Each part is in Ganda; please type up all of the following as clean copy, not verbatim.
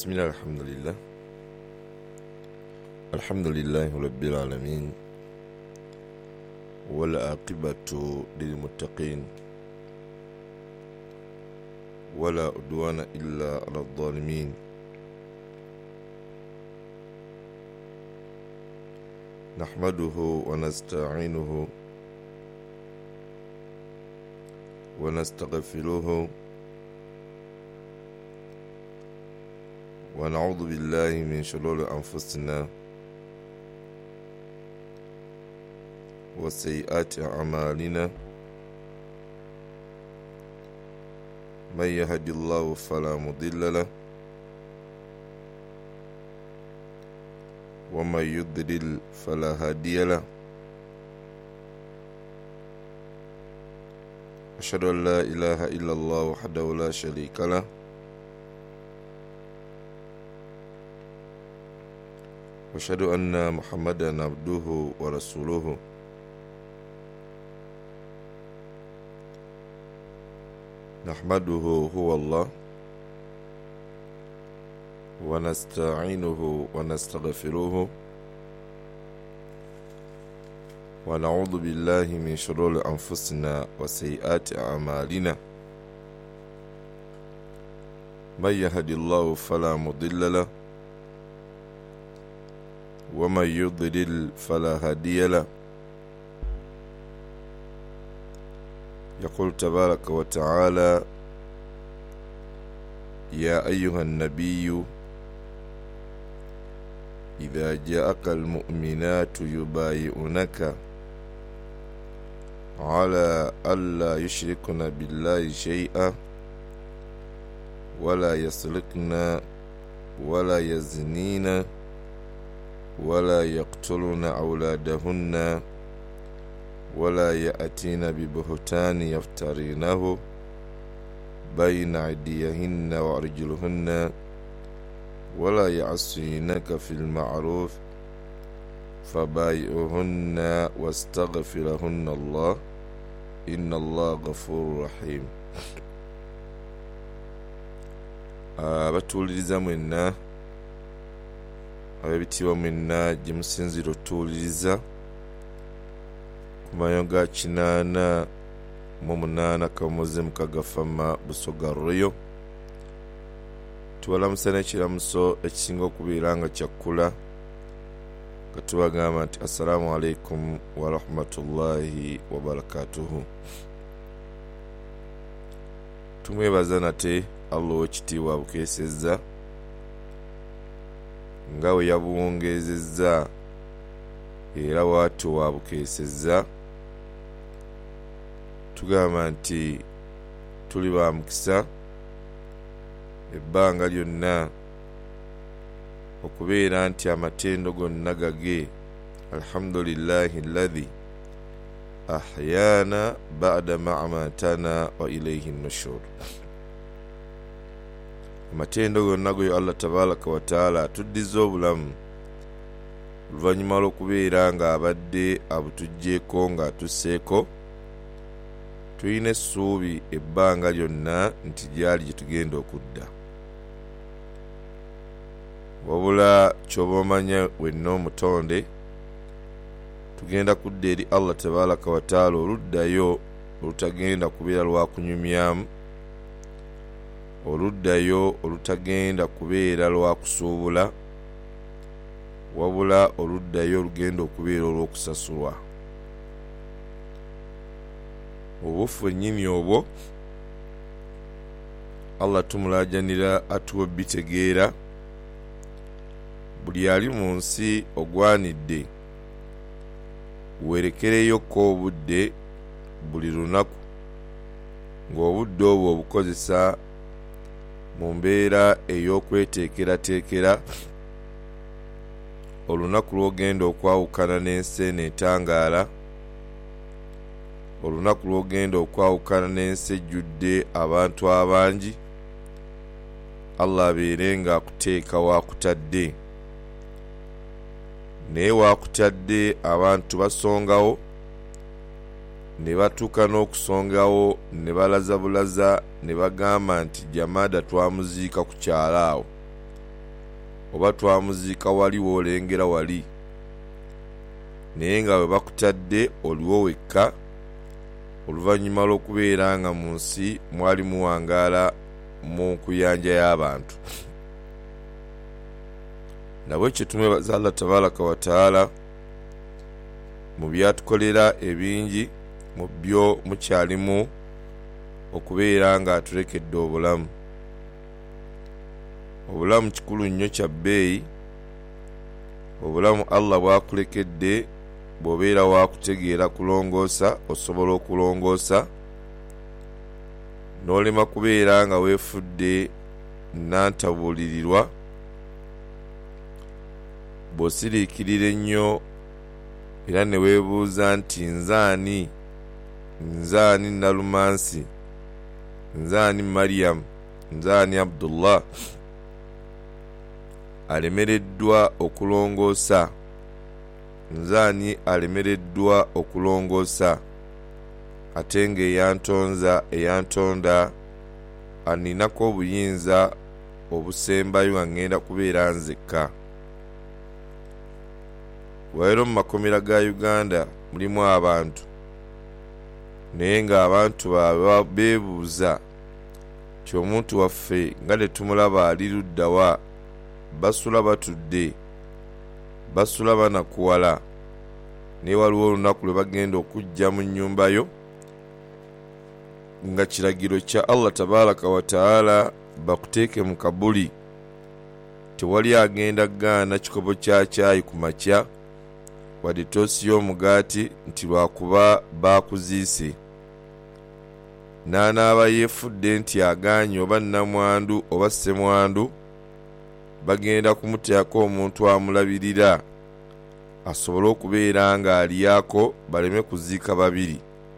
بسم الله الحمد لله رب العالمين والعاقبة للمتقين ولا عدوان إلا على الظالمين نحمده ونستعينه ونستغفره ونعوذ بالله من شرور أنفسنا وسيئات أعمالنا من يهد الله فلا مضل له ومن يضلل فلا هادي له أشهد أن لا إله إلا الله وحده لا شريك له وأشهد أن محمدا عبده ورسوله نحمده هو الله ونستعينه ونستغفره ونعوذ بالله من شرور أنفسنا وسيئات أعمالنا من يهد الله فلا مضل له ومن يضلل فلا هادي له يقول تبارك وتعالى يا أيها النبي إذا جاءك المؤمنات يبايعنك على ألا يشركن بالله شيئا ولا يسرقن ولا يزنين ولا يقتلن أولادهن ولا يأتين ببهتان يفترينه بين أيديهن وأرجلهن ولا يعصينك في المعروف فبايعهن واستغفرهن الله إن الله غفور رحيم. abatuuliriza mwenna ab'ebitiibwa mwenna gye musinzira otuwuliriza ku mayonga 88 kamuze mukagafama busoga royo tubalamusa n'ekiramuso ekisinga okubeera nga kyakkula nga tubagamba nti assalamu alaikum warahmatullahi wabarakatuhu. tumwebaza nate Allah ow'ekitiibwa abukeesezza nga we yabuwongezezza era waatu wabukeesezza. tugamba nti tuli ba mukisa ebbanga lyonna okubeera nti amatendo gonna gage alhamdulillahi alladhi ahyana ba'da ma amatana wa ilayhi nushur. amatendo gonna goyo Allah tabaraka wa taala atuddiza obulamu oluvannyuma lw'okubeera nga abadde abutugjeeko nga atusseeko. tulina essuubi ebbanga lyonna nti gyali gye tugenda okudda, wabula ky'oba omanya wenna omutonde tugenda kudda eri Allah tabaraka wa taala oluddayo olutagenda kubeera lwa kunyumyamu, oluddayo olutagenda kubeera lwa kusuubula, wabula oluddayo olugenda okubeera olw'okusasulwa. obufu ennyini obwo Allah tumulajanira atuwe bitegeera. buli ali mu nsi ogwanidde werekereyoko obudde buli lunaku, ng'obudde obwo obukozesa mu mbeera ey'okweteekerateekera olunaku lw'ogenda okwawukana n'ensi eneetangaala, olunaku lw'ogenda okwawukana n'ensi ejjudde abantu abangi. Allah abeere nga akuteeka waakutadde, naye waakutadde abantu basongawo ne batuuka n'okusongawo ne balaza bulaza ne bagamba nti jamaada twamuziika ku kyalaawo oba twamuziika wali woolengera wali, naye nga bwe bakutadde oliwo wekka oluvannyuma lw'okubeera nga mu nsi mwali muwangaala mu nkuyanja y'abantu. nabwe kye tumwebaza Allah tabaraka wa taala mu byatukolera ebingi, mu byo mukyalimu okubeera nga atulekedde obulamu. Obulamu kikulu nnyo kya bbeeyi. Obulamu Allah bwakulekedde bw'obeera waakutegeera kulongoosa, osobola okulongoosa, n'olema kubeera nga weefudde nantabuulirirwa. Bw'osiriikirira ennyo era ne weebuuza nti nzaani Nalumansi, nzaani Maryam, nzaani Abdullah alemereddwa okulongoosa, nzaani alemereddwa okulongoosa, ate nga eyantonda aninako obuyinza obusembayo nga ngenda kubeera nzekka. Waero mu makomera ga Uganda mulimu abantu, naye ng'abantu baabwe beebuuza ti omuntu waffe nga tetumulaba ali luddawa, basula batudde, basula banakuwala, naye waliwo olunaku lwe bagenda okujja mu nnyumba yo nga kiragiro kya Allah tabaraka wa taala bakuteeke mu kabuli. Tewali agenda gaana kikopo kya caayi ku makya wadde toosi y'omugaati nti lwakuba baakuziise. N'anaaba yeefudde nti agaanye oba nnamwandu oba ssemwandu, bagenda kumuteako omuntu amulabirira asobole okubeera ng'aliyako baleme kuziika babiri.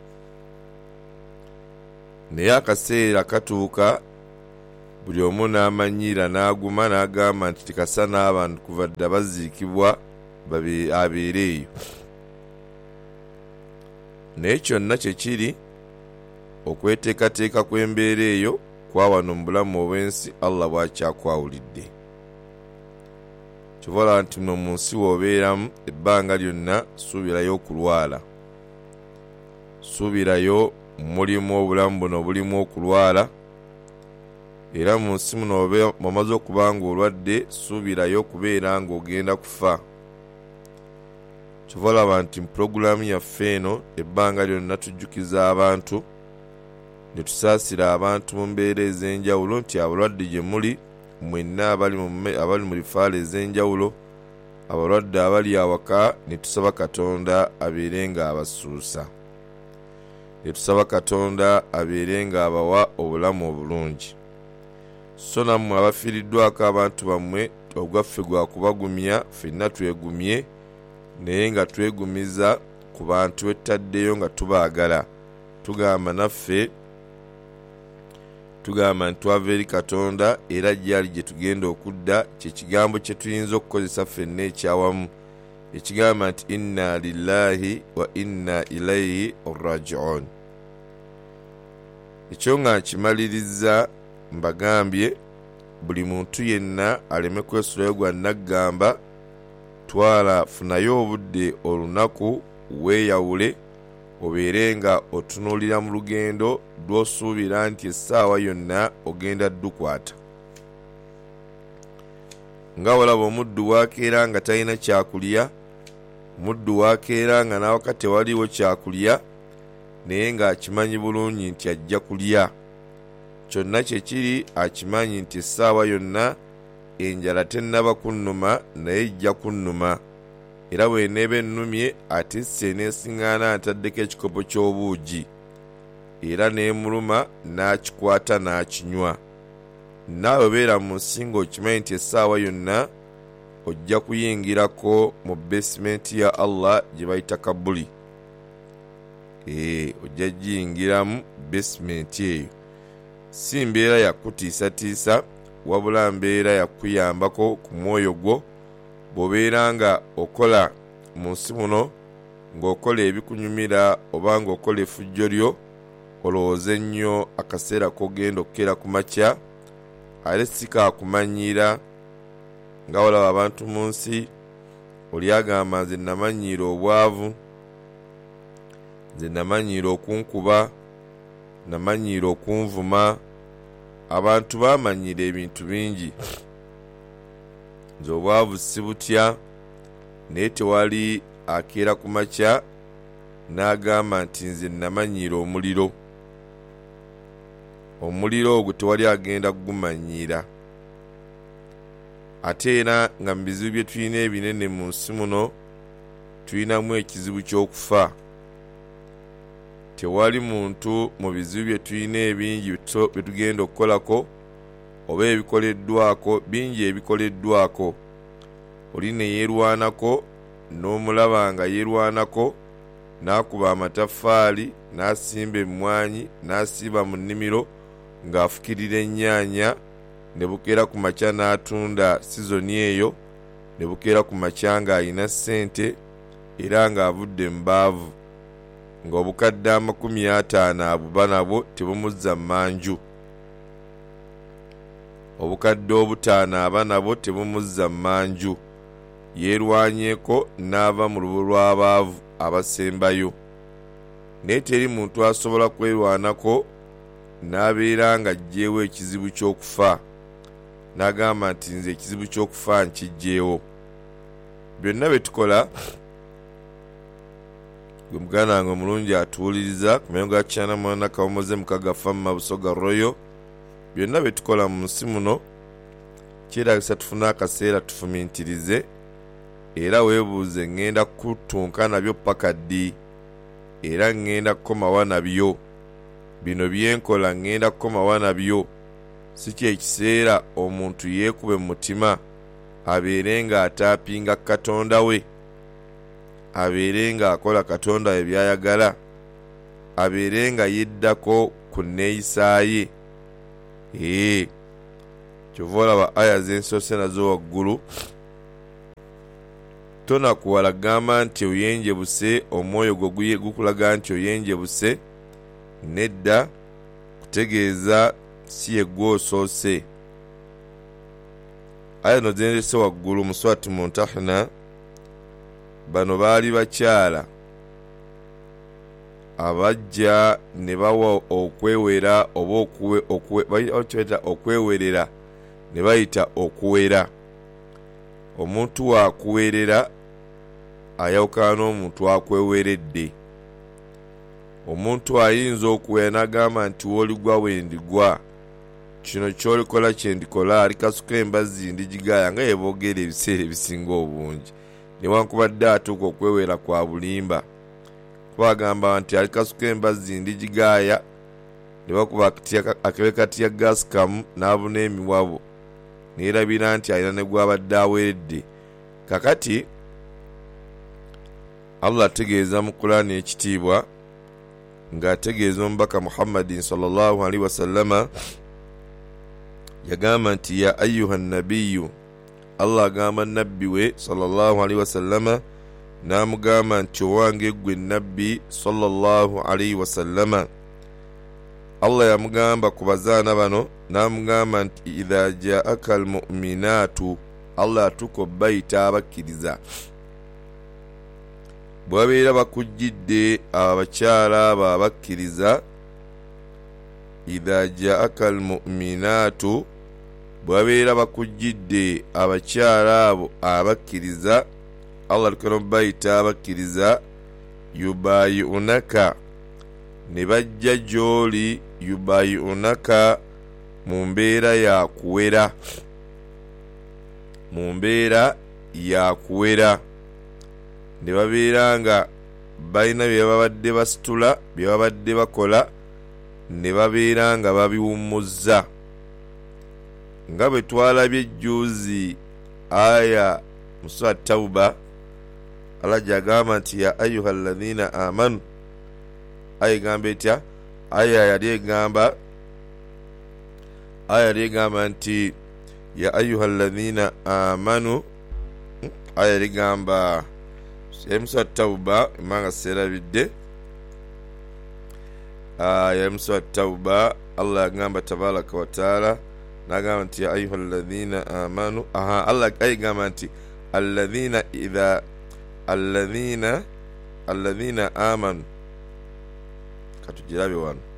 Naye akaseera katuuka, buli omu n'amanyiira n'aguma n'agamba nti tikasa n'abantu kuva dda baziikibwa abeere eyo. Naye kyonna kye kiri okweteekateeka kw'embeera eyo kwa wano mu bulamu obw'ensi Allah bw'akyakwawulidde. Kivola nti no mu nsi w'obeeramu ebbanga lyonna suubirayo okulwala, suubirayo mulimu obulamu buno bulimu okulwala, era mu nsi muno omaze okuba nga olwadde suubirayo okubeera ng'ogenda kufa. Kivola laba nti mu pulogulaamu yaffe eno ebbanga lyonna tujjukiza abantu ne tusaasira abantu mu mbeera ez'enjawulo nti abalwadde gye muli mwenna abali mu lifaala ez'enjawulo, abalwadde abali awaka, ne tusaba Katonda abeere nga abasuusa, ne tusaba Katonda abeere nga abawa obulamu obulungi. So nammwe abafiiriddwako abantu bammwe, ogwaffe gwa kubagumya, ffenna twegumye, naye nga twegumiza ku bantu ettaddeyo nga tubaagala. Tugamba naffe tugamba nti twava eri Katonda era gyali gye tugenda okudda, kye kigambo kye tuyinza okukozesa ffenna ekyawamu, ekigamba nti inna lillahi wa inna ilaihi raji'un. Ekyo nga nkimaliriza mbagambye buli muntu yenna aleme kwesulayo gwa naggamba, twala funayo obudde olunaku weeyawule, obeere nga otunuulira mu lugendo lw'osuubira nti essaawa yonna ogenda ddukwata. Nga walaba omuddu waakeera nga talina kyakulya, muddu waakeera nga n'awaka tewaliwo kyakulya, naye ng'akimanyi bulungi nti ajja kulya. Kyonna kye kiri akimanyi nti essaawa yonna enjala tennaba kunnuma naye ejja kunnuma, era bw'eneeba ennumye ate esse n'esiŋŋaana ataddeko ekikopo ky'obuugi, era n'emuluma n'akikwata n'akinywa. Naawe beera mu nsi ng'okimanyi nti essaawa yonna ojja kuyingirako mu besimenti ya Allah gye bayita kabuli. Ojja giyingiramu besimenti eyo. Si mbeera yakutiisatiisa, wabula mbeera yakuyambako ku mwoyo gwo bw'obeera nga okola mu nsi muno, ng'okola ebikunyumira oba ng'okola effujjo lyo, olowooze nnyo akaseera k'ogenda okukera ku makya, ate si kaakumanyiira nga olaba abantu mu nsi oli agamba nze namanyiira obwavu, nze namanyiira okunkuba, namanyiira okunvuma. Abantu bamanyiira ebintu bingi. Nze obwavu sibutya, naye tewali akeera ku makya n'agamba nti nze namanyiira omuliro. Omuliro ogwo tewali agenda kugumanyiira. Ate era nga mu bizibu bye tulina ebinene mu nsi muno tulinamu ekizibu ky'okufa. Tewali muntu mu bizibu bye tulina ebingi bye tugenda okukolako oba ebikoleddwako, bingi ebikoleddwako. Oli ne yeerwanako n'omulaba nga yeerwanako, n'akuba amataffaali, n'asimba emmwanyi, n'asiiba mu nnimiro ng'afukirira ennyaanya, ne bukeera ku makya n'atunda sizoni eyo, ne bukeera ku makya ng'alina ssente era ng'avudde mu baavu, ng'obukadde 50 abuba nabwo tebumuzza mmanju. Obukadde 5 aba nabwo tebumuzza mmanju. Yeerwanyeeko n'ava mu lubu lw'abaavu abasembayo. Naye teri muntu asobola kwerwanako n'abeera nga ajjeewo ekizibu ky'okufa, n'agamba nti nze ekizibu ky'okufa nkijjeewo. Byonna bye tukola, gwe muganda wange omulungi atuwuliriza ku miongo ya Chana mwana kawomoze mukaga famma Busoga Royal, byonna bye tukola mu nsi muno kyeraagisa tufune akaseera tufumintirize, era weebuuze ngenda kutunka nabyo paka ddi, era ngenda kukomawa nabyo. Bino byenkola ngenda kukomawa nabyo. Si kyekiseera omuntu yeekube mu mutima abeere nga ataapinga Katonda we, abeere nga akola Katonda we byayagala, abeere nga yeddako ku nneeyisa ye. Kyova olaba aya z'ensoose nazo waggulu, tonakuwala gamba nti oyenjebuse, omwoyo gwo gukulaga nti oyenjebuse. Nedda, kutegeeza si ye gwe osoose. Aya no zendese waggulu mu Surati Muntahina, bano baali bakyala abajja ne bawa okwewera oba okwewerera ne bayita okuwera. Omuntu waakuwerera ayawukana n'omuntu akweweredde. Omuntu ayinza okuwera n'agamba nti w'oligwa wendigwa, kino ky'olikola kyendikola, alikasuka embazzi ndigigaaya, nga yeboogera ebiseera ebisinga obungi, newankubadde atuuka okwewera kwa bulimba. Kuba agamba nti alikasuka embazzi ndigigaaya, ne bakuba akebe kati ya gaasi kamu n'abuna emiwabo, neerabira nti alina ne gwabadde aweredde. Kakati Allah ategeeza mu Qur'ani ekitiibwa ng'ategeeza omubaka Muhammadin sallallahu alaihi wasallama, yagamba nti ya ayyuha nabiyyu, Allah agamba nabbi we sallallahu alaihi wasallama, n'amugamba nti owange gwe nabbi sallallahu alaihi wasallama. Allah yamugamba ku bazaana bano n'amugamba nti idha jaaka almu'minaatu, Allah atuko bayita abakkiriza. Bwabeera bakujjidde abakyala abo abakkiriza, idha jaaka almu'minaatu, bwabeera bakujjidde abakyala abo abakkiriza, Allah atuko bayita abakkiriza, yubayi'unaka, ne bajja gy'oli, yubayi'unaka mu mbeera yakuwera, mu mbeera yakuwera. Ne babeera nga balina bye babadde basitula, bye babadde bakola, ne babeera nga babiwummuzza. Nga bwe twalabye ejjuuzi aya mu Surati Tawba, Allah gy'agamba nti ya ayyuha alladhina amanu, aya egamba etya? Aya yali egamba nti ya ayyuha alladhina amanu, aya yali egamba Surati Tawba, imanga serabidde, aya Surati Tawba, Allah yagamba tabaraka wa taala, nagamba nti ya ayuha alladhina amanu Allah ayigamba nti alladhina amanu. Katugirabe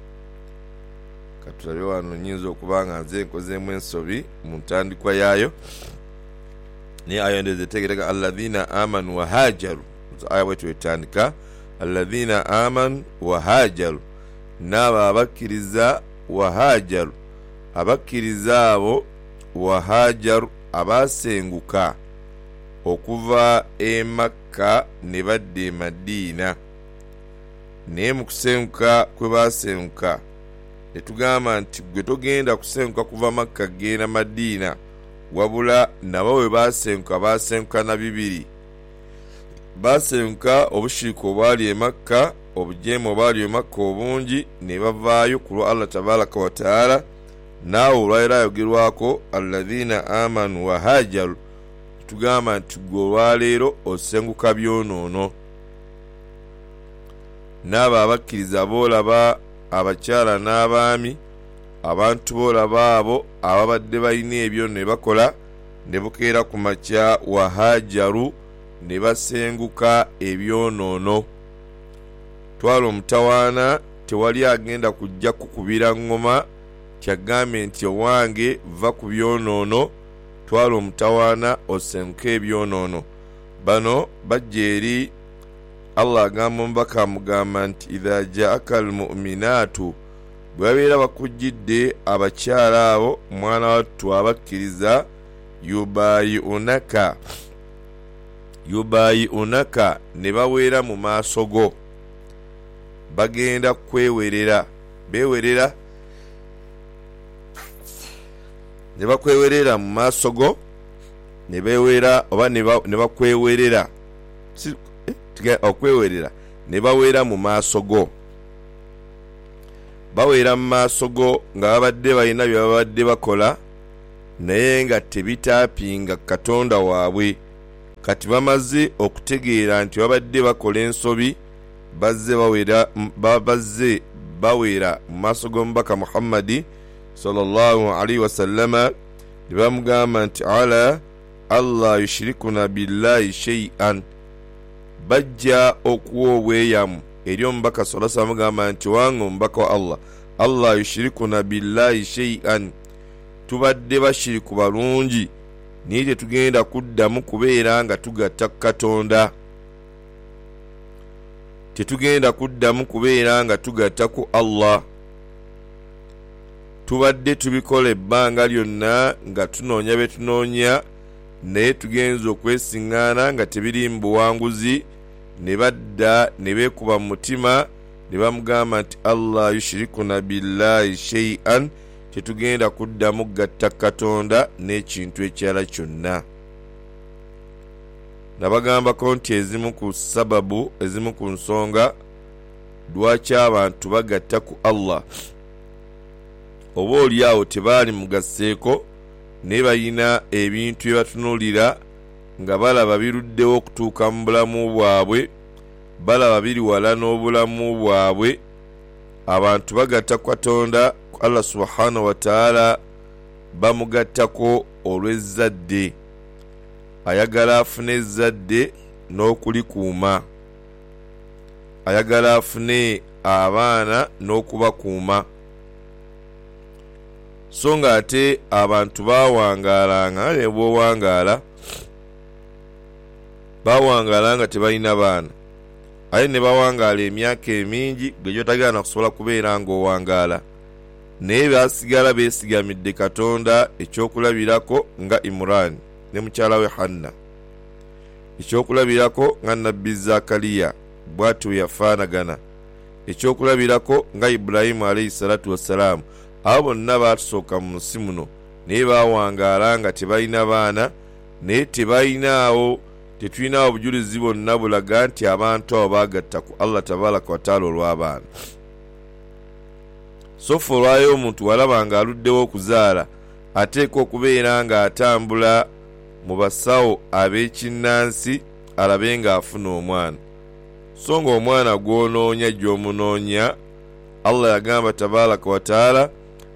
wano nyinza okuba nga nze nkozeemu ensobi mu ntandikwa yaayo naye ayo ndeze tegereka alladhina amanu wa hajaru. Aya bwetu etandika alladhina amanu wa hajaru, n'abo abakkiriza wa hajaru, abakkiriza abo wa hajaru abasenguka okuva e Makka ne badda e Madiina. Naye mu kusenguka kwe basenguka netugamba nti gwe togenda kusenguka kuva Makka genda Madiina, wabula nabo bwe basenguka na bibiri. Basenguka obushirika obwali e Makka, obujeemu obwali e Makka obungi, ne bavaayo ku lwa Allah tabaraka wa taala. Naawe olwaliro ayogerwako alladhina amanu wa hajaru, tugamba nti gwe olwaleero osenguka byonoono. N'abo abakkiriza boolaba abakyala n'abaami, abantu boolaba abo ababadde balina ebyo ne bakola, ne bukeera ku makya wa hajaru, ne basenguka ebyonoono. Twala omutawaana tewali agenda kujja kukubira ngoma kyagambe nti owange va ku byonoono. Twala omutawaana osenguka ebyonoono. Bano bajja eri Allah agamba omubaka amugamba nti idha jaaka almu'minaatu, bwe babeera bakujjidde abakyala abo mwana wattu abakkiriza, yubayi'unaka ne baweera mu maaso go, bagenda kwewerera, bewerera ne bakwewerera mu maaso go, ne beewera oba ne bakwewerera okwewerera ne baweera mu maaso go. Baweera mu maaso go nga babadde balina bye babadde bakola, naye nga tebitaapinga Katonda waabwe. Kati bamaze okutegeera nti babadde bakola ensobi, bazze baweera mu maaso g'omubaka Muhammadi sallallahu alaihi wasallama, ne bamugamba nti ala Allah yushrikuna billahi shay'an, bajja okuwa obweyamu eri omubaka sallallahu alaihi wasallam gamba nti wange omubaka wa Allah yushrikuna billahi shay'an, tubadde bashiriku balungi naye tetugenda kuddamu kubeera nga tugatta Katonda, tetugenda kuddamu kubeera nga tugatta ku Allah. Tubadde tubikola ebbanga lyonna nga tunoonya be tunoonya, naye tugenza okwesiŋŋaana nga tebiri mu buwanguzi. Ne badda ne beekuba mu mutima ne bamugamba nti Allah yushrikuna billahi shay'an, tetugenda kuddamu gatta Katonda n'ekintu ekirala kyonna. Nabagambako nti ezimu ku sababu, ezimu ku nsonga lwaki abantu bagatta ku Allah, oba oli awo tebaali mugasseeko naye balina ebintu bye batunuulira nga balaba biruddewo okutuuka mu bulamu bwabwe, balaba biri wala n'obulamu bwabwe. Abantu bagatta Katonda ku Allah subhanahu wa ta'ala, bamugattako olw'ezzadde, ayagala afune ezzadde n'okulikuuma, ayagala afune abaana n'okubakuuma. So nga ate abantu bawangaalanga, ne bwowangaala bawangaala nga tebalina baana, aye ne bawangaala emyaka emingi gwe gyotagenda kusobola kubeera ng'owangaala, naye basigala beesigamidde Katonda. Ekyokulabirako nga Imran ne mukyala we Hanna, ekyokulabirako nga Nabbi Zakariya bw'atyo yafaanagana, ekyokulabirako nga Ibrahimu alayhi salatu wassalamu. Abo bonna baatusooka mu nsi muno naye bawangaala nga tebalina baana, naye tebalinaawo, tetulinawo obujulizi bonna bulaga nti abantu abo bagatta ku Allah tabaraka wa taala olw'abaana. So fe olwayo omuntu walaba nga aluddewo okuzaala, ateeka okubeera nga atambula mu basawo ab'ekinnansi alabe ng'afuna omwana. So nga omwana gw'onoonya gy'omunoonya, Allah yagamba tabaraka wa taala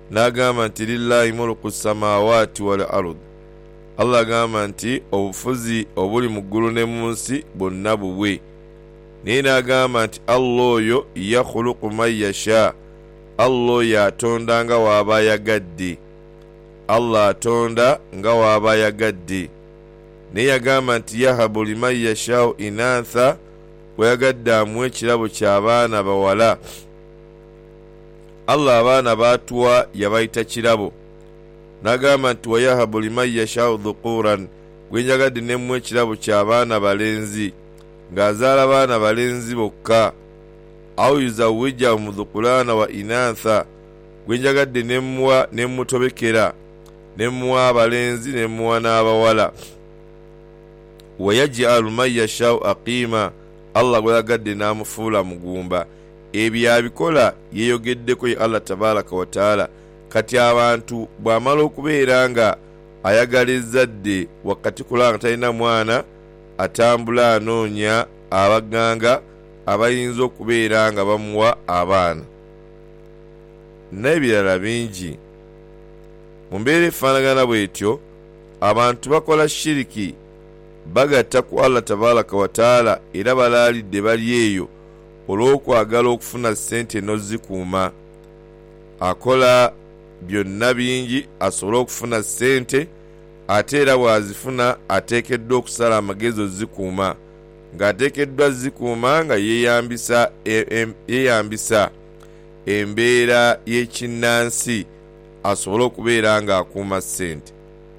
n'agamba nti lillahi mulku samawati wal ard. Allah agamba nti obufuzi obuli mu ggulu ne mu nsi bwonna bubwe. Naye n'agamba nti Allah oyo yakhuluqu man yasha, Allah oyo atonda nga waaba ayagadde. Allah atonda nga waaba ayagadde. Naye yagamba nti yahabu liman yashau inatha, weyagadde amuwa ekirabo ky'abaana bawala. Allah abaana baatuwa yabayita kirabo. N'agamba nti wayahabu liman yashau dhukuran, gwenjagadde nemuwa ekirabo ky'abaana balenzi, ng'azaala baana balenzi bokka. Aw yuzawijahum dhukurana wa inatha, gwenjagadde nemuwa nemutobekera, nemuwa abalenzi nemuwa n'abawala. Wayaj'alu man yashau aqima, Allah gweyagadde n'amufuula mugumba. Ebyo abikola yeeyogeddeko ye Allah tabaraka wa taala. Kati abantu bw'amala okubeera nga ayagala ezzadde wakati kulanga talina mwana, atambula anoonya abaganga abayinza okubeera nga bamuwa abaana n'ebirala bingi. Mu mbeera efaanagana bw'etyo, abantu bakola shiriki, bagatta ku Allah tabaraka wa taala era balaalidde bali eyo olw'okwagala okufuna ssente n'ozikuuma. Akola byonna bingi asobole okufuna ssente, ate era bw'azifuna ateekeddwa okusala amagezi ozikuuma, ng'ateekeddwa zikuuma nga yeeyambisa embeera y'ekinnansi asobole okubeera ng'akuuma ssente.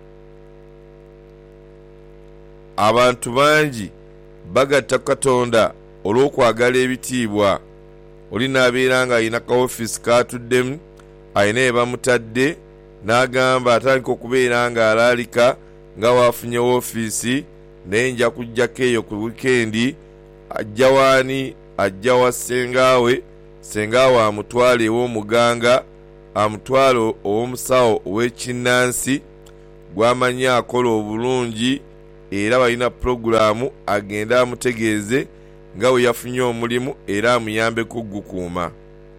Abantu bangi bagatta Katonda olw'okwagala ebitiibwa. Oli n'abeera nga alina ka office k'atuddemu, alina bye bamutadde, n'agamba atandika okubeera ng'alaalika nga waafunye woofiisi, naye nja kujjako eyo ku wikendi. Ajja waani? Ajja wa ssengaawe. Ssengaawe amutwala ew'omuganga, amutwala ow'omusawo ow'ekinnansi gw'amanyi akola obulungi, era balina purogulaamu agende amutegeeze nga we yafunye omulimu era amuyambeko ogukuuma.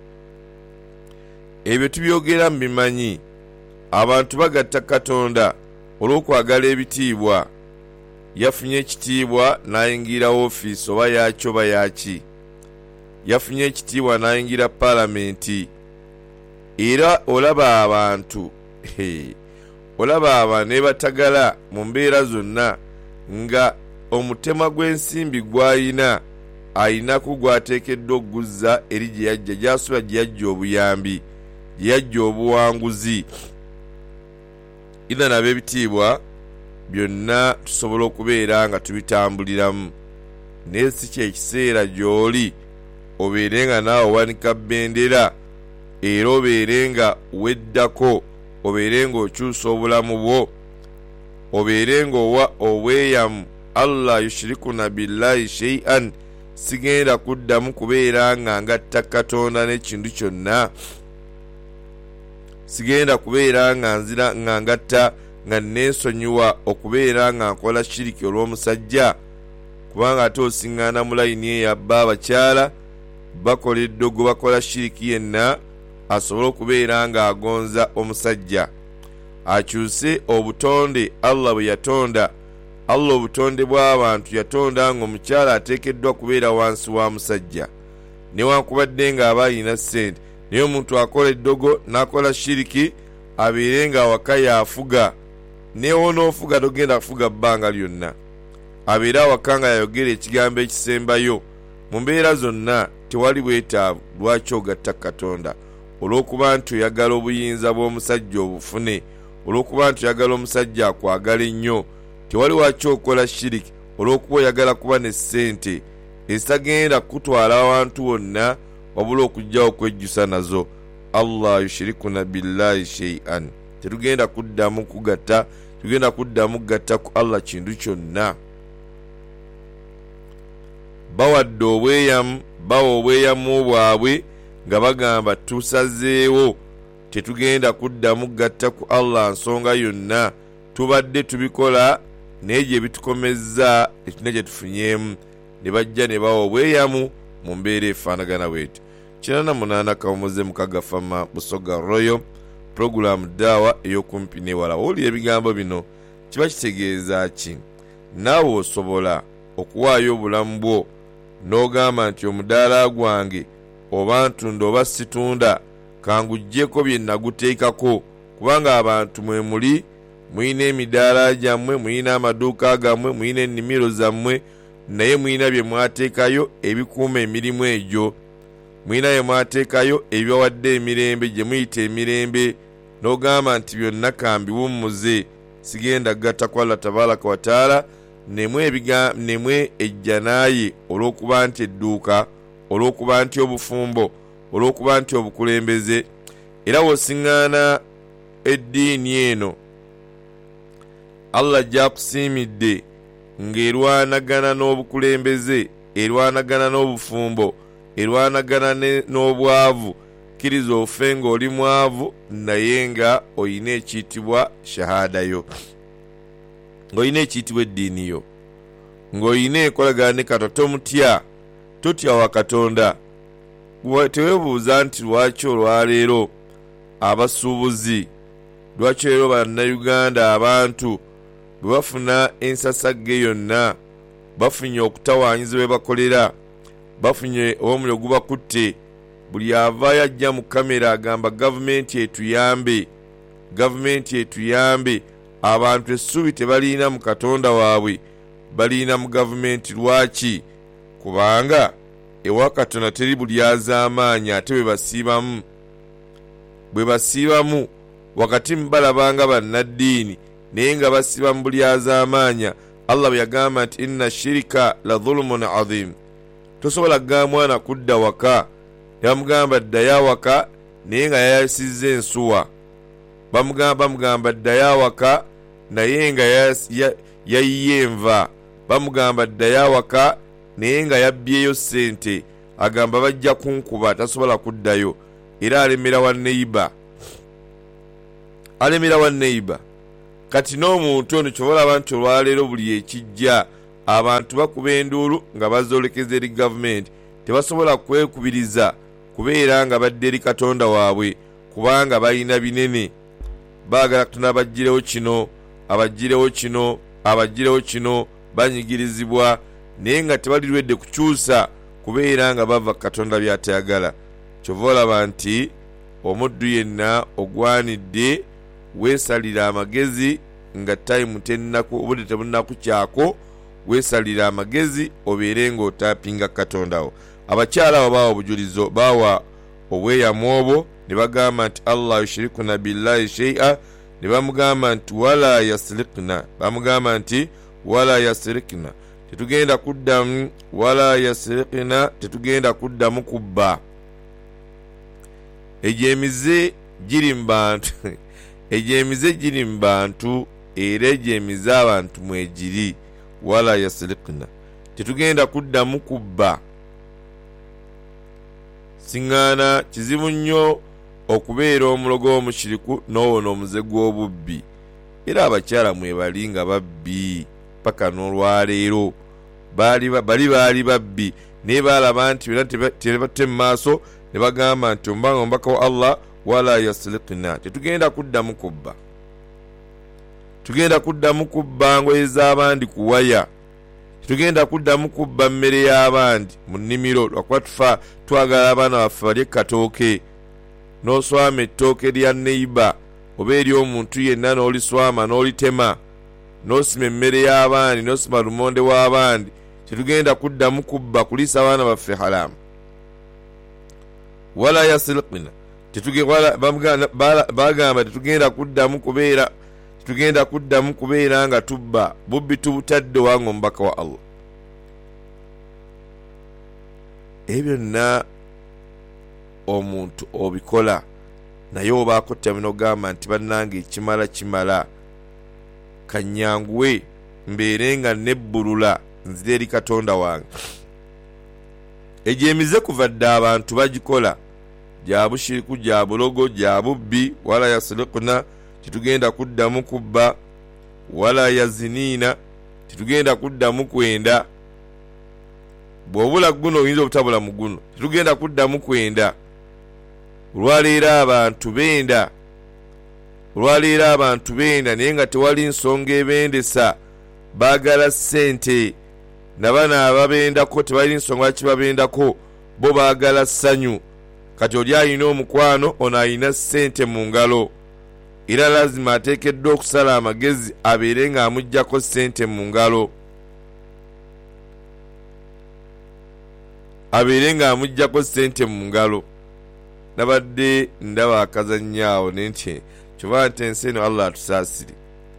Ebyo tubyogera mu bimanyi. Abantu bagatta Katonda olw'okwagala ebitiibwa. Yafunye ekitiibwa n'ayingira woofiisi oba yaki oba yaki. Yafunye ekitiibwa n'ayingira paalamenti. Era olaba abantu ne batagala mu mbeera zonna nga omutema gw'ensimbi gw'ayina ayinaku gw'ateekeddwa okuguzza eri gye yajja, gy'asula gye yajja obuyambi, gye yajja obuwanguzi. Ina n'ab'ebitiibwa byonna tusobola okubeera nga tubitambuliramu. Naye si kyekiseera gy'oli obeere nga naawe owanika bbendera, era obeere nga weddako, obeere nga okyusa obulamu bwo, obeere nga owa obweyamu. Allah yushirikuna billahi shay'an, sigenda kuddamu kubeera nga ngatta Katonda n'ekintu kyonna. Sigenda kubeera nga nzira nga ngatta nga neesonyiwa okubeera nga nkola shiriki olw'omusajja, kubanga ate osiŋŋaana mu layini eyabba abakyala bakola eddogo, bakola shiriki yenna asobole okubeera nga agonza omusajja. Akyuse obutonde Allah bwe yatonda. Allah obutonde bw'abantu yatonda nga omukyala ateekeddwa kubeera wansi wa musajja, newankubadde nga aba alina ssente. Naye omuntu akola eddogo n'akola shiriki abeere nga awaka yaafuga, newoonoofuga togenda kufuga bbanga lyonna, abeere awaka nga yayogera ekigambo ekisembayo. Mu mbeera zonna tewali bwetaavu lwaki ogatta Katonda. Olw'okuba nti oyagala obuyinza bw'omusajja obufune, olw'okuba nti oyagala omusajja akwagala ennyo, tewali waki okola shiriki olw'okuba oyagala kuba ne ssente ezitagenda kutwala abantu wonna wabula okujjawo okwejjusa nazo. Allah yushirikuna billahi shay'an, tetugenda kuddamu kugatta, tugenda kuddamu kugatta ku Allah kintu kyonna. Bawadde obweyamu, bawa obweyamu bwabwe nga bagamba tusazeewo tetugenda kuddamu kugatta ku Allah nsonga yonna. Tubadde tubikola naye gye bitukomezza ekine gye tufunyeemu, ne bajja ne bawa obweyamu mu mbeera efaanagana bwetyo. 88 Kawumuze Mukagga Fama Busoga Royal program dawa eyokumpi newala. Oli ebigambo bino kiba kitegeeza ki? Naawe osobola okuwaayo obulamu bwo n'ogamba nti omudaala gwange oba ntunda oba situunda kanguggyeko bye naguteekako, kubanga abantu mwe muli, muyina emidaala gyammwe, muyina amaduuka gammwe, muyina ennimiro zammwe, naye muyina bye mwateekayo ebikuuma emirimu egyo, muyina bye mwateekayo ebibawadde emirembe gye muyita emirembe, n'ogamba nti byonna kambiwummuze sigenda gatta ku Allah tabaraka wa taala, nemwe ejja naye olw'okuba nti edduuka, olw'okuba nti obufumbo, olw'okuba nti obukulembeze. Era wosiŋŋaana eddiini eno Allah gyakusiimidde ng'erwanagana n'obukulembeze, erwanagana n'obufumbo, erwanagana n'obwavu, kkiriza ofe ng'oli mwavu naye nga oyina ekiyitibwa shahadayo, ng'oyina ekiyitibwa eddiini yo, ng'oyina enkolagana ne Katonda, tomutya, totya wa Katonda. Teweebuuza nti lwaki olwaleero abasuubuzi, lwaki leero bannayuganda abantu bwe bafuna ensasagge yonna, bafunye okutawaanyiza bwe bakolera, bafunye omuliro gubakutte, buli avaayo ajja mu kamera agamba gavumenti etuyambe, gavumenti etuyambe. Abantu essuubi tebaliina mu Katonda waabwe, baliina mu gavumenti. Lwaki? Kubanga ewa Katonda teri buli azaamaanyi, ate bwe basiibamu wakati mubalabanga bannaddiini naye nga basiba mu buli azaamaanya. Allah bwe yagamba nti inna shirika la dhulumun adhim, tosobola kugamba mwana kudda waka, bamugamba ddayo awaka naye nga yayasizza ensuwa, bamugamba ddayo awaka naye nga yayiye enva, bamugamba ddayo awaka naye nga yabbyeyo ssente, agamba bajja kunkuba, tasobola kuddayo. Era alemera wa neighbor. Kati n'omuntu ono kyobalaba nti olwaleero buli ekijja abantu bakuba enduulu nga bazoolekeza eri gavumenti, tebasobola kwekubiriza kubeera nga badde eri Katonda waabwe, kubanga balina binene, baagala Katonda abaggirewo kino, abaggirewo kino, abaggirewo kino, banyigirizibwa naye nga tebalirwedde kukyusa kubeera nga bava Katonda by'atayagala. Kyova olaba nti omuddu yenna ogwanidde weesalira amagezi nga time obudde tebunnakukyako, weesalira amagezi obeere ng'otaapinga Katondawo. Abakyala abo baawa obujulizo, baawa obweyamu obwo, ne bagamba nti Allah yushrikuna billahi shay'a, ne bamugamba nti wala yasrikna, bamugamba nti wala yasrikna, tetugenda kuddamu, wala yasrikna, tetugenda kuddamu kubba. Ejemize giri mu bantu ejemize giri mu bantu era ejemize abantu mwegiri. Wala yasrikna, tetugenda kuddamu kubba. Siŋŋaana kizibu nnyo okubeera omulogo omushiriku n'owona omuze gw'obubbi. Era abakyala mwebali nga babbi paka n'olwaleero, baali babbi naye baalaba nti byonna tebatte mu maaso, ne bagamba nti omubaka wa Allah wala yasrikna, tetugenda kuddamu kubba. Tugenda kuddamu kubba ngoye z'abandi kuwaya, tetugenda kuddamu kubba mmere y'abandi mu nnimiro, lwakuba tufa twagala abaana baffe balye katooke. N'oswama ettooke lya neighbor oba eri omuntu yenna n'oliswama n'olitema, n'osima emmere y'abandi, n'osima lumonde w'abandi, tetugenda kuddamu kubba kuliisa abaana baffe haramu. Wala yasrikna, bagamba tetugenda kuddamu kubeera nga tubba, bubbi tubutadde wanga omubaka wa Allah. Ebyo byonna omuntu obikola naye obaako ttamu gamba nti bannange ekimala kanyanguwe mbeere nga nebbulula nzire eri Katonda wange. Ejemize kuva dde abantu bagikola, gya bushiriku, gya bulogo, gya bubbi. Wala yasrikna, tetugenda kuddamu kubba. Wala yaziniina, tetugenda kuddamu kwenda. Bw'obula guno oyinza obutabula mu guno, tetugenda kuddamu kwenda. Olwaleero abantu benda olwaleero abantu benda naye nga tewali nsonga ebendesa baagala ssente nabano ababendako tewali nsonga lwaki babendako bo baagala ssanyu kati oli alina omukwano ono alina ssente mu ngalo era lazima ateekeddwa okusala amagezi abeere ng'amuggyako ssente mu ngalo nabadde ndaba akazanyaawo nenti kyova nti ensi eno Allah atusaasire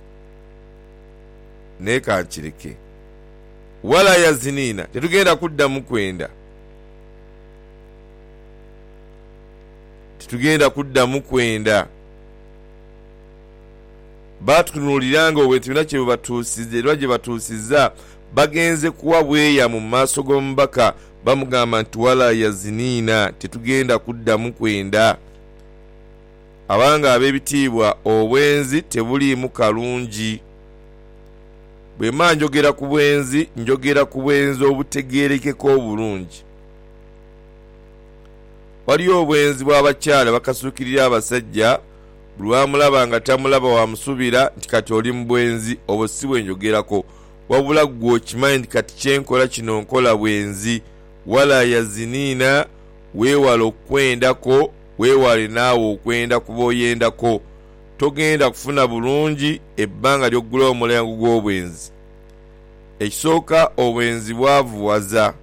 naye kankireke wala yaziniina tetugenda kuddamu kwenda batunuuliranga obwentu bina kye batuusize era gye batuusizza bagenze kuwa bweya mu maaso g'omubaka bamugamba nti wala yaziniina tetugenda kuddamu kwenda. Abanga ab'ebitiibwa obwenzi tebuliimu kalungi. Bwe mba njogera ku bwenzi njogera ku bwenzi obutegeerekeko obulungi. Waliyo obwenzi bw'abakyala bakasuukirira abasajja buli wamulaba nga tamulaba wamusubira nti kati oli mu bwenzi obwo si bwe njogerako wabula ggwe okimanyi nti kati kyenkola kino nkola bwenzi. Wala yaziniina weewale okwendako weewale naawe okwenda kuba oyendako togenda kufuna bulungi ebbanga ly'oggulawo omulango gw'obwenzi. Ekisooka obwenzi bwavuwaza.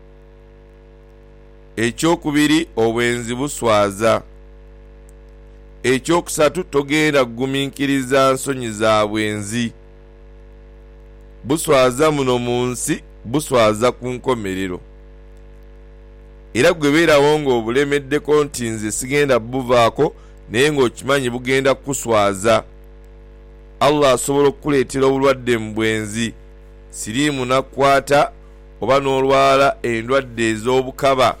Ekyokubiri obwenzi buswaza. Ekyokusatu togenda kugumiikiriza nsonyi za bwenzi. Buswaza muno mu nsi buswaza ku nkomerero. Era gwe beerawo ng'obulemeddeko nti nze sigenda buvaako naye ng'okimanyi bugenda kuswaza. Allah asobola okukuleetera obulwadde mu bwenzi. Siriimu nakwata oba n'olwala endwadde ez'obukaba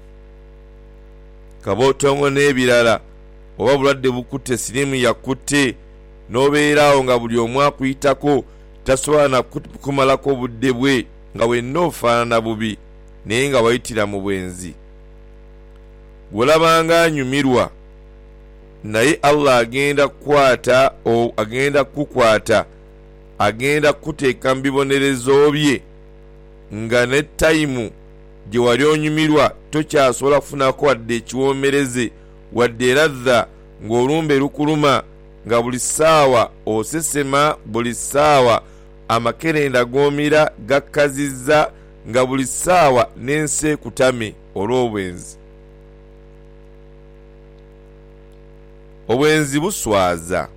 kabootongo n'ebirala oba bulwadde bukutte siriimu yakutte n'obeeraawo nga buli omu akuyitako tasobola na kukumalako obudde bwe nga wenna ofaanana bubi naye nga wayitira mu bwenzi. Bw'olabanga anyumirwa naye Allah agenda kukwata agenda kuteeka mu bibonerezo bye nga ne tayimu gye wali onyumirwa tokyasobola kufunako wadde ekiwoomereze wadde eradha ng'olumbe lukuluma nga buli ssaawa osesema buli ssaawa amakerenda goomira gakkazizza nga buli ssaawa n'ensi ekutame olw'obwenzi. Obwenzi buswaza.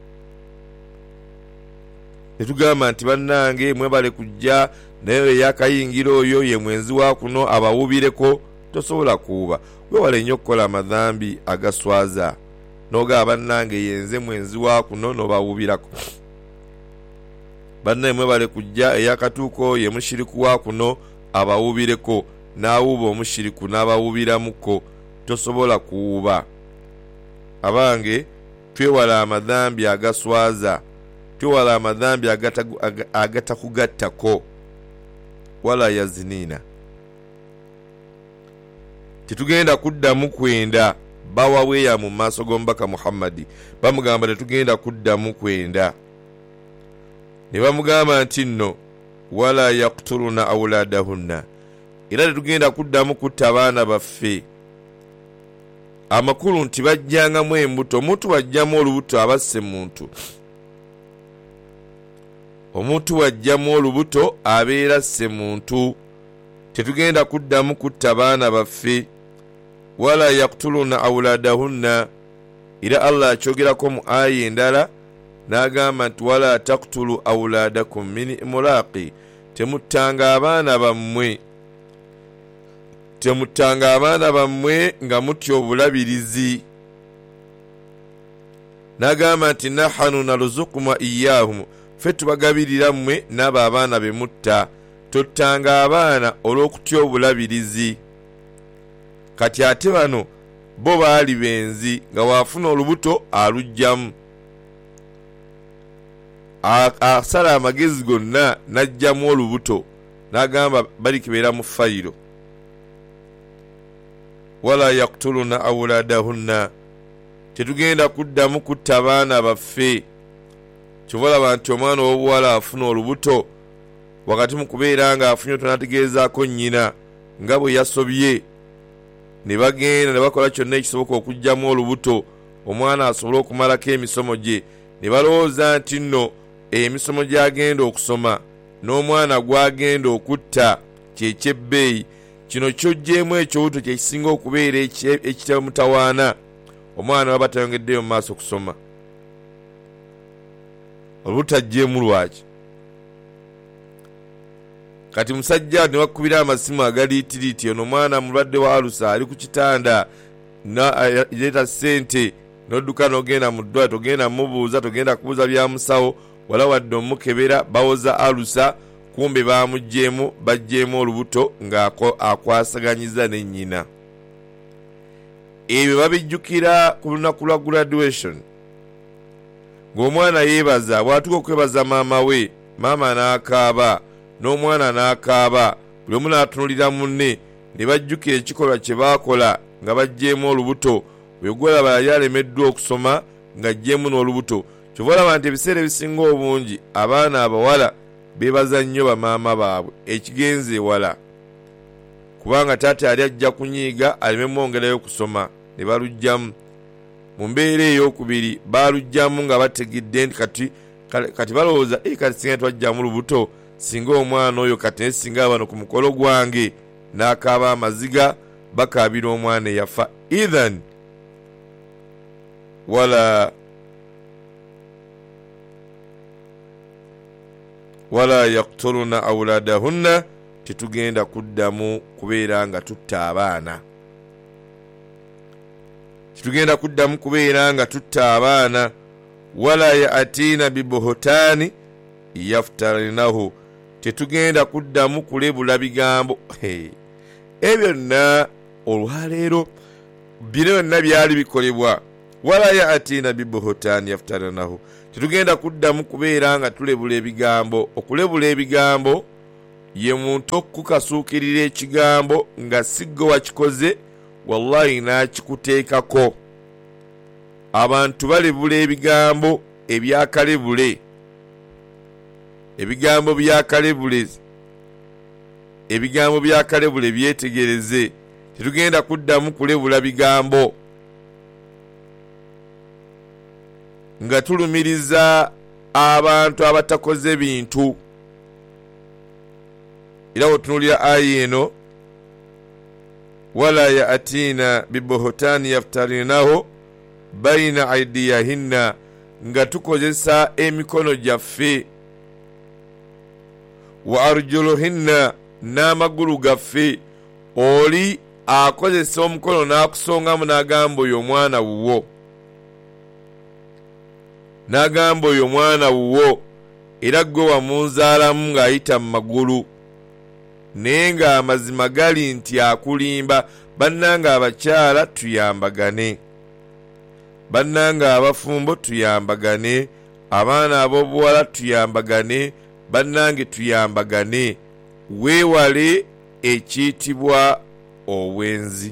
Netugamba nti bannange mwebale kujja naye eyakayingira oyo ye mwenzi wa kuno abawubireko tosobola kuuba. Wewale nnyo okukola amadhambi agaswaza n'ogamba bannange yenze mwenzi wa kuno n'obawubirako. Bannaye mwebale kujja eyakatuuko ye mushiriku wa kuno abawubireko n'awuuba omushiriku n'abawubiramuko tosobola kuwuba. Abange twewala amadhambi agaswaza twewala amadhambi agatakugattako. Wala yaziniina tetugenda kuddamu kwenda. Bawaweeya mu maaso g'omubaka Muhammadi bamugamba tetugenda kuddamu kwenda. Ne bamugamba nti nno wala yaktuluna awladahunna era tetugenda kuddamu kutta abaana baffe. Amakulu nti bajjangamu embuto omuntu wajjamu olubuto abasse muntu. Omuntu wajjamu olubuto abeera asse muntu. Tetugenda kuddamu kutta abaana baffe. Wala yaktuluna awladahunna era Allah akyogerako mu aya endala n'agamba nti wala taktulu awladakum min imlaqi temuttanga abaana bammwe nga mutya obulabirizi. N'agamba nti nahanu naruzukuma iyahum ffe tubagabirira mmwe n'abo abaana be mutta. Tottanga abaana olw'okutya obulabirizi. Kati ate bano bo baali benzi nga waafuna olubuto alugjamu. Asala amagezi gonna n'ajjamu olubuto n'agamba balikibeera mu fayiro. Wala yaktuluna awladahunna tetugenda kuddamu kutta abaana baffe. Kyova nti omwana ow'obuwala afuna olubuto wakati mu kubeera nga afunye tonategeezaako nnyina nga bwe yasobye, ne bagenda ne bakola kyonna ekisoboka okugyamu olubuto omwana asobole okumalako emisomo gye, ne balowooza nti nno emisomo gy'agenda okusoma n'omwana gw'agenda okutta kyekyebbeeyi. Kino ky'oggyeemu ekyobuto kyekisinga okubeera ekitamutawaana. Omwana baba tayongeddeyo mu maaso okusoma, olutaggyeemu lwaki? Kati musajja ne wakubira amasimu agaliitiriiti, ono omwana mulwadde wa alusa ali ku kitanda, yeeta ssente, n'odduka n'ogenda mu ddwaliro, togenda mubuuza, togenda kubuuza bya musawo, wala wadde omukebera, bawoza alusa, kumbe bamuggyeemu, baggyeemu olubuto ng'akwasaganyiza ne nnyina. Ebyo babijjukira ku lunaku lwa graduation, ng'omwana yeebaza, bw'atuuka okwebaza maama we, maama n'akaaba, n'omwana n'akaaba, buli omu n'atunulira munne, ne bajjukira ekikolwa kye baakola nga baggyeemu olubuto. Bwe gwolaba yali alemeddwa okusoma ng'aggyeemu n'olubuto. Kyova olaba nti ebiseera ebisinga obungi abaana abawala beebaza nnyo bamaama baabwe ekigenze ewala, kubanga taata yali ajja kunyiiga aleme mwongerayo kusoma, ne baluggyamu. Mu mbeera ey'okubiri baaluggyamu nga bategedde nti kati balowooza kati singa twaggyamu lubuto, singa omwana oyo kati ne singa bano ku mukolo gwange n'akaaba amaziga, bakaabira omwana eyafa. Ithan wala yaktuluna awladahunna, tetugenda kuddamu kubeera nga tutta abaana. Tetugenda kuddamu kubeera nga tutta abaana. Wala ya'atiina bibuhutaani yaftarinahu, tetugenda kuddamu kulebula bigambo. Ebyo byonna olwaleero bino byonna byali bikolebwa. Wala ya'atiina bibuhutaani yaftarinahu, tetugenda kuddamu kubeera nga tulebula ebigambo. Okulebula ebigambo ye muntu okukasuukirira ekigambo nga siggo wakikoze, wallahi n'akikuteekako. Abantu balebula ebigambo ebyakalebule, ebigambo byakalebule, ebigambo byakalebule byetegereze. Tetugenda kuddamu kulebula bigambo nga tulumiriza abantu abatakoze bintu. Era otunulira aya eno, wala ya'atiina bibuhutaani yaftarinahu bayina aidiyahinna, nga tukozesa emikono gyaffe, wa arjuluhinna, n'amagulu gaffe. Oli akozesa omukono n'akusongamu n'agamba oyo omwana wuwo, n'agamba oyo omwana wuwo, era gwe wamunzaalamu ng'ayita mu magulu, naye ng'amazima gali nti akulimba. Bannanga abakyala tuyambagane, bannanga abafumbo tuyambagane, abaana ab'obuwala tuyambagane, bannange tuyambagane. Weewale ekiyitibwa obwenzi.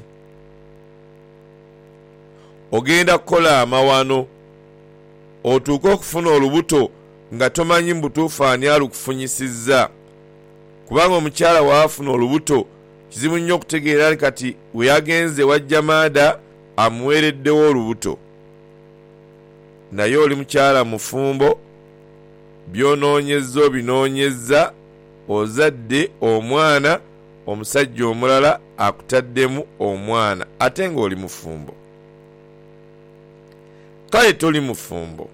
Ogenda kukola amawano, otuuke okufuna olubuto nga tomanyi mbutuufu ani alukufunyisizza, kubanga omukyala waafuna olubuto kizibu nnyo okutegeera kati we yagenze wajja maada amuweereddewo olubuto. Naye oli mukyala mufumbo, byonoonyezza obinoonyezza, ozadde omwana, omusajja omulala akutaddemu omwana, ate ng'oli mufumbo. Kale toli mufumbo,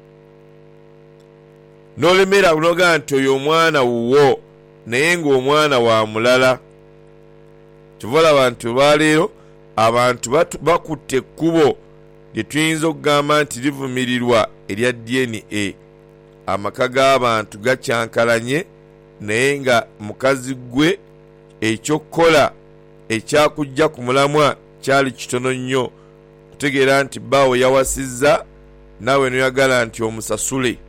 n'olemera unoga nti oyo omwana wuwo, naye ng'omwana wa mulala. Kyova abantu baleero abantu bakutte ekkubo lye tuyinza okugamba nti livumirirwa erya DNA. Amaka g'abantu gakyankalanye, naye nga mukazi gwe ekyokukola ekyakujja ku mulamwa kyali kitono nnyo, kutegeera nti bbaawo yawasizza, naawe noyagala nti omusasule,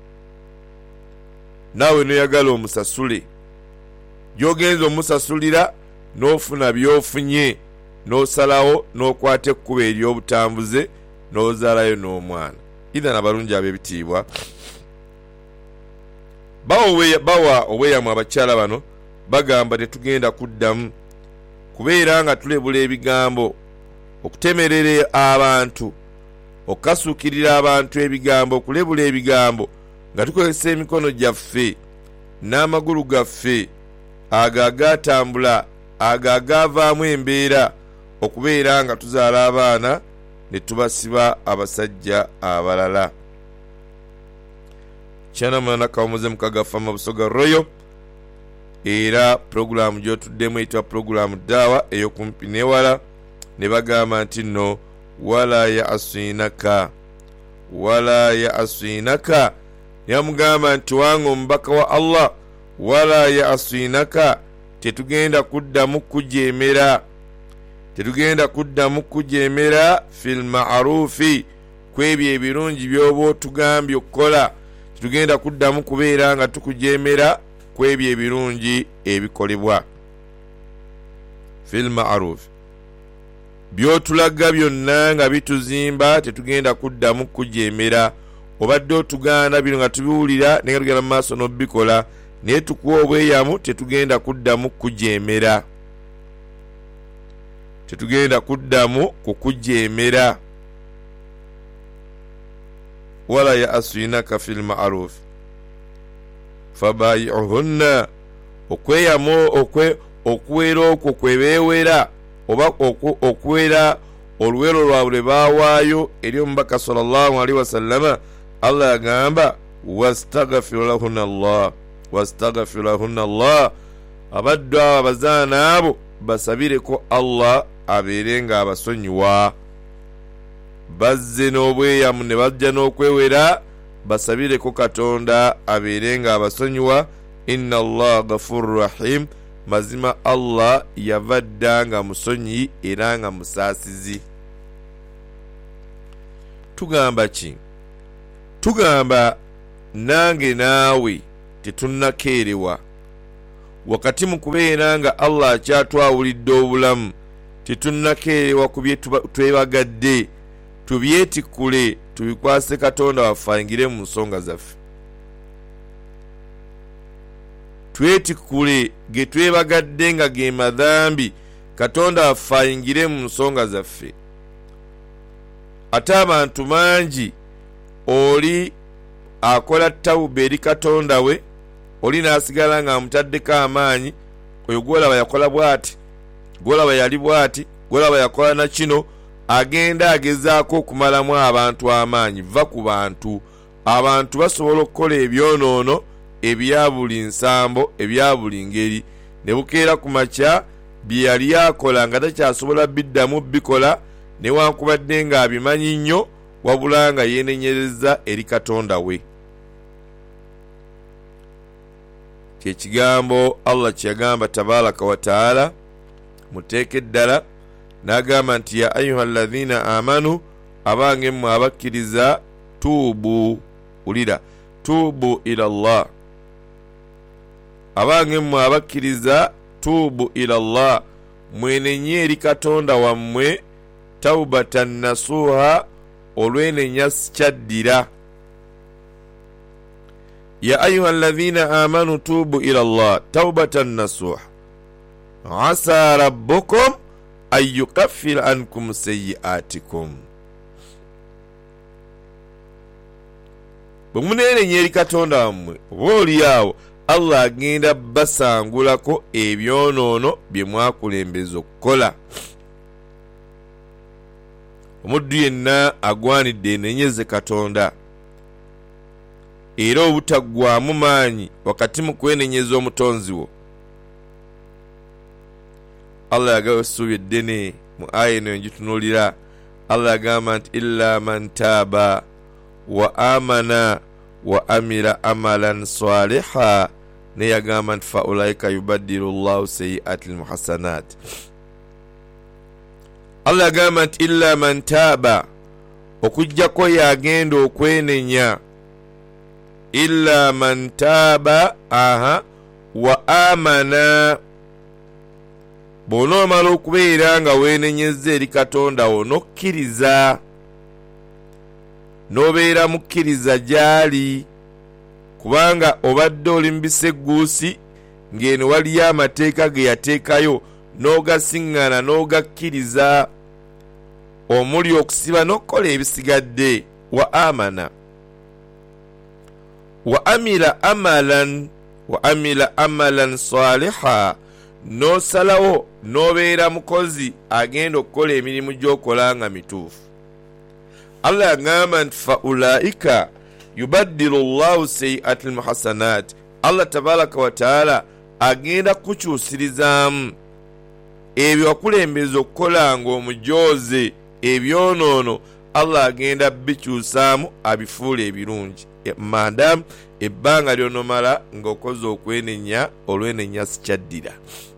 naawe noyagala omusasule. Gy'ogenza omusasulira n'ofuna by'ofunye, n'osalawo n'okwata ekkubo ery'obutambuze n'ozaalayo n'omwana. Idhan abalungi ab'ebitiibwa, bawa obweyamo abakyala bano, bagamba tetugenda kuddamu kubeera nga tulebula ebigambo, okutemerera abantu, okukasuukirira abantu ebigambo, okulebula ebigambo nga tukozesa emikono gyaffe n'amagulu gaffe ago agatambula, ago agavaamu embeera, okubeera nga tuzaala abaana ne tubasiba abasajja abalala. Chana mwana kawomuze mukagafama Busoga Royal, era programu gyotuddemu eyitibwa programu daawa ey'okumpi newala, ne bagamba nti nno wala ya aswinaka, yamugamba nti wange omubaka wa Allah, wala ya aswinaka, tetugenda kuddamu kujeemera fil ma'rufi, kwebyo ebirungi byoba otugambye okukola, tetugenda kuddamu kubeera nga tukujeemera kwebyo ebirungi ebikolebwa. Fil ma'ruf, byotulaga byonna nga bituzimba, tetugenda kuddamu kujeemera. Obadde otugaana bino nga tubiwulira naye tugenda mu maaso n'obikola, naye tukuwa obweyamu, tetugenda kuddamu kujeemera. Tetugenda kuddamu kukujeemera. Wala ya aswinaka fil ma'ruf fabayi'uhunna, okweyamu okuwera okwo kwebeewera, oba okuwera oluwero lwabwe lwe baawaayo eri omubaka sallallahu alaihi wasallama. Allah yagamba wastaghfiru lahunna Allah, abaddu abo abazaana abo basabireko Allah abeere nga abasonyiwa. Bazze n'obweyamu ne bajja n'okwewera, basabireko Katonda abeere nga abasonyiwa. Inna Allah ghafurur rahim, mazima Allah yavadda nga musonyi era nga musaasizi. Tugamba ki? Tugamba nange naawe tetunnakeerewa wakati mu kubeera nga Allah akyatwawulidde obulamu, tetunnakeerewa ku bye twebagadde, tubyetikule, tubikwase Katonda waffe ayingire mu nsonga zaffe. Twetikule ge twebagadde nga ge madhambi, Katonda waffe ayingire mu nsonga zaffe. Ate abantu mangi, oli akola tawuba eri Katonda we, oli n'asigala nga amutaddeko amaanyi, oyo gwolaba yakola bw'ati, gwolaba yali bw'ati, gwolaba yakola na kino, agenda agezaako okumalamu abantu amaanyi. Va ku bantu. Abantu basobola okukola ebyonoono ebya buli nsambo, ebya buli ngeri, ne bukeera ku makya bye yali akola nga takyasobola biddamu bikola, newankubadde nga abimanyi nnyo, wabula nga yeenenyereza eri Katonda we. Kyekigambo Allah kyeyagamba tabaraka wa taala muteeke eddala, n'agamba nti ya ayyuhalladhina amanu, abange mmwe abakkiriza, tuubu, ulira, tuubu ila Allah, abange mmwe abakkiriza, tuubu ila Allah, mwenenye eri Katonda wammwe, taubatan nasuha, olwenenya sikyaddira. Ya ayyuhalladhina amanu tuubu ila Allah taubatan nasuha asa rabbukum an yukaffira ankum sayyi'atikum. Bwe munenenya eri Katonda wammwe, oba oli awo Allah agenda basangulako ebyonoono bye mwakulembeza okukola. Omuddu yenna agwanidde enenyeze Katonda, era obutaggwaamu maanyi wakati mu kwenenyeza omutonzi wo. Allah yagaba essuubi eddene mu aya eno engitunuulira. Allah yagamba nti illa man taaba wa amana wa amila amalan saliha, ne yagamba nti fa ulaika yubaddilu llahu sayyi'atil muhasanat. Allah yagamba nti illa man taaba, okujjako yagenda okwenenya. Illa man taaba wa amana, bw'onoomala okubeera nga weenenyezza eri Katonda wo n'okkiriza, n'obeera mukkiriza gy'ali, kubanga obadde oli mu biseguusi ng'eno waliyo amateeka ge yateekayo n'ogasiŋŋana n'ogakkiriza, omuli okusiba n'okukola ebisigadde. Wa amana wa amila amalan saliha, n'osalawo n'obeera mukozi agenda okukola emirimu gy'okola nga mituufu. Allah yagamba nti fa ulaika yubaddilu llahu sayi'ati almuhasanat, Allah tabaraka wa taala agenda kukyusirizaamu ebyo wakulembeza okukola nga omujooze ebyonoono, Allah agenda bikyusaamu abifuula ebirungi, maadamu ebbanga lyonomala ng'okoze okwenenya, olwenenya sikyaddira.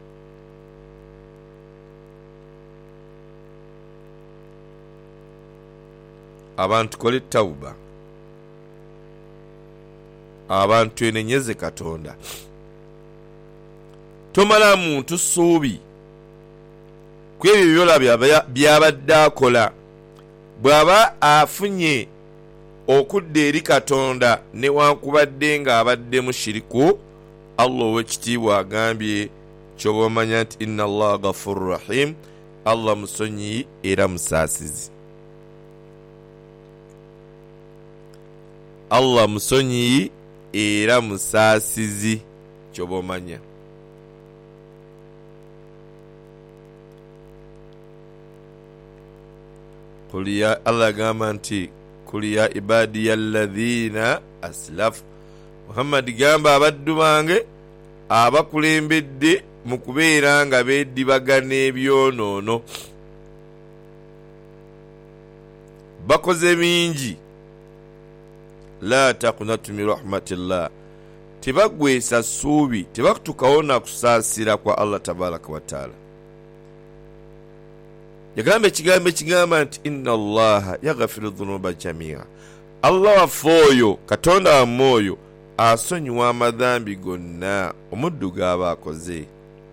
Abantu kole tawuba, abantu twenenyeze Katonda. Tomala muntu ssuubi ku ebyo byolaba byabadde akola. Bw'aba afunye okudda eri Katonda newankubadde ng'abadde mushiriku, Allah ow'ekitiibwa agambye kyoba omanya nti inna Allaha ghafurur rahim, Allah musonyi era musaasizi. Allah musonyi era musaasizi, kyoba omanya. Allah gamba nti kuli ya ibadiya alladhina aslafu, Muhammad gamba abaddu bange abakulembedde mu kubeera nga beddibagana ebyonoono, bakoze bingi. La taqnatu min rahmatillah, tebagwesa ssuubi, tebakutukawo na kusaasira kwa Allah tabaraka wa taala. Yagamba ekigambo ekigamba nti inna Allaha yaghfiru dhunuba jamia, Allah waffe oyo, Katonda wammwe oyo asonyiwa amadhambi gonna omuddu g'aba akoze.